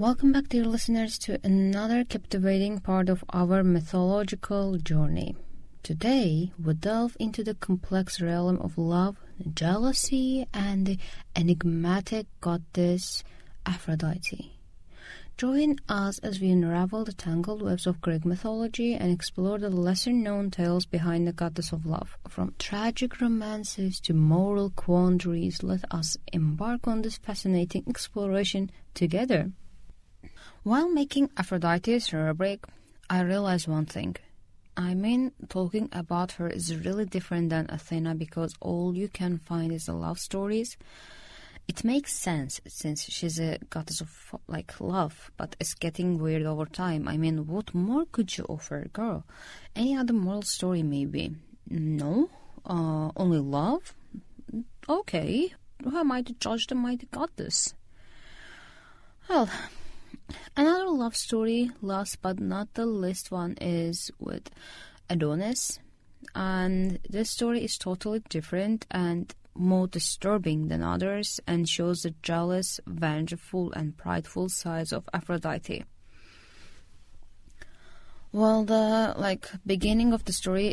Welcome back, dear listeners, to another captivating part of our mythological journey. Today, we delve into the complex realm of love, jealousy, and the enigmatic goddess Aphrodite. Join us as we unravel the tangled webs of Greek mythology and explore the lesser-known tales behind the goddess of love. From tragic romances to moral quandaries, let us embark on this fascinating exploration together. While making Aphrodite's rubric, I realized one thing. Talking about her is really different than Athena because all you can find is the love stories. It makes sense since she's a goddess of love, but it's getting weird over time. What more could you offer, girl? Any other moral story maybe? No? Only love? Okay. Who am I to judge the mighty goddess? Well, another love story, last but not the least one, is with Adonis. And this story is totally different and more disturbing than others and shows the jealous, vengeful, and prideful sides of Aphrodite. Well, the beginning of the story